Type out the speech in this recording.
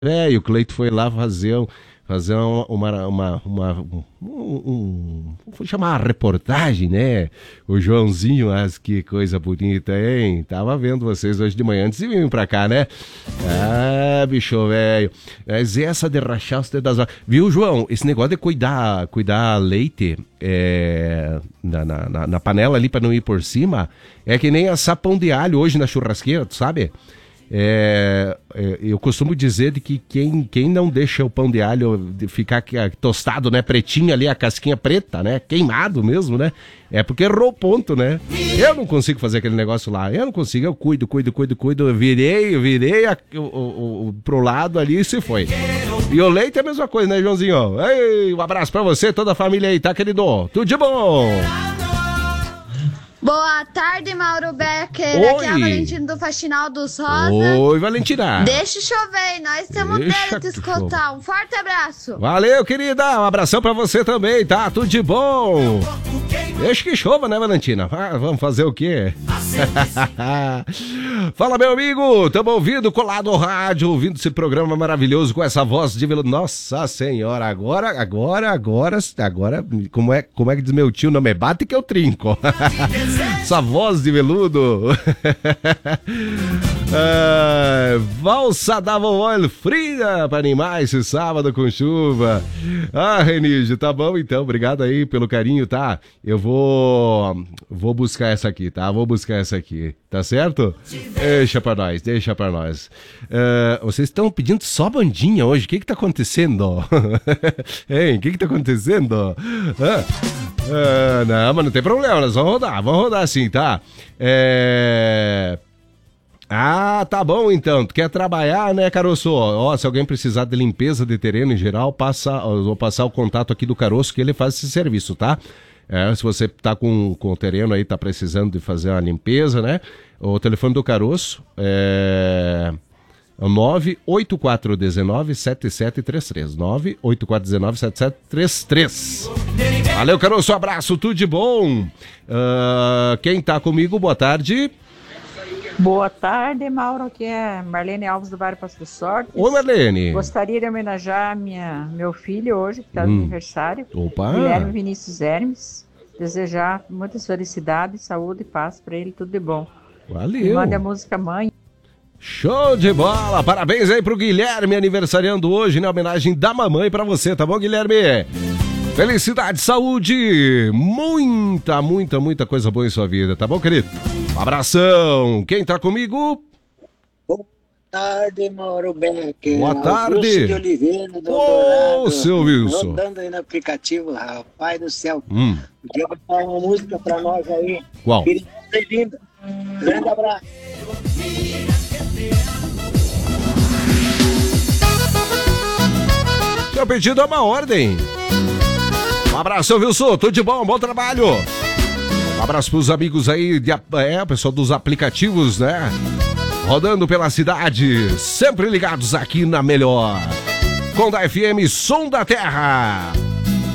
E o Cleito foi lá fazer vou chamar uma reportagem, né? O Joãozinho, mas que coisa bonita, hein? Tava vendo vocês hoje de manhã, antes de vir pra cá, né? Ah, bicho velho. Mas essa de rachar os dedos das... Viu, João? Esse negócio de cuidar leite na panela ali pra não ir por cima, é que nem assar pão de alho hoje na churrasqueira, tu sabe? Eu costumo dizer de que quem não deixa o pão de alho ficar tostado, né, pretinho ali, a casquinha preta, né, queimado mesmo, né, é porque errou o ponto, né. Eu não consigo fazer aquele negócio lá, eu não consigo, eu cuido, eu virei pro lado ali e se foi. E o leite é a mesma coisa, né, Joãozinho? Ei, um abraço pra você, toda a família aí, tá, querido? Tudo de bom! Boa tarde, Mauro Becker. Oi. Aqui é a Valentina do Faxinal dos Rosa. Oi, Valentina. Deixa chover, nós temos dele te escutar. Um forte abraço. Valeu, querida. Um abração pra você também, tá? Tudo de bom. Deixa que chova, né, Valentina? Vamos fazer o quê? Fala, meu amigo. Tamo ouvindo, colado ao rádio, ouvindo esse programa maravilhoso com essa voz de... Nossa Senhora, agora, como é que diz meu tio? Não me bate que eu trinco. Essa voz de veludo. Valsa da vovó fria para animar esse sábado com chuva. Renige, tá bom então, obrigado aí pelo carinho, tá? Eu vou buscar essa aqui, tá? Tá certo? Deixa pra nós. Vocês estão pedindo só bandinha hoje, o que tá acontecendo? Hein, o que tá acontecendo? Não, mas não tem problema, nós vamos rodar sim, tá? Tá bom então, tu quer trabalhar, né, Caroço? Ó, se alguém precisar de limpeza de terreno em geral, eu vou passar o contato aqui do Caroço que ele faz esse serviço, tá? Se você tá com o terreno aí, tá precisando de fazer uma limpeza, né? O telefone do Caroço é o 98419-7733. 98419-7733. Valeu, Caroço, um abraço, tudo de bom. Quem tá comigo, boa tarde. Boa tarde, Mauro, aqui é Marlene Alves do bairro Passo do Sorte. Oi, Marlene. Gostaria de homenagear meu filho hoje, que está no aniversário. Opa. Guilherme Vinícius Hermes. Desejar muitas felicidades, saúde e paz para ele, tudo de bom. Valeu. E mande a música Mãe. Show de bola, parabéns aí pro Guilherme, aniversariando hoje, na homenagem da mamãe pra você, tá bom, Guilherme? Felicidade, saúde, muita coisa boa em sua vida, tá bom, querido? Um abração, quem tá comigo? Boa tarde, Mauro Becker. Boa tarde. Augusto de Oliveira, do Dourado. Ô, seu Wilson. Rodando aí no aplicativo, rapaz do céu. Podia botar uma música pra nós aí. Qual? Querida e linda. Grande abraço. Seu pedido é uma ordem. Um abraço, Wilson, tudo de bom trabalho. Um abraço pros amigos aí, pessoal dos aplicativos, né? Rodando pela cidade, sempre ligados aqui na melhor. Com da FM Som da Terra.